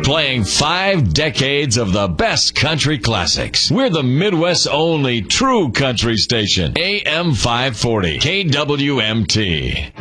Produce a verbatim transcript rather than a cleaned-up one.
playing five decades of the best country classics. We're the Midwest's only true country station. A M five forty, K W M T.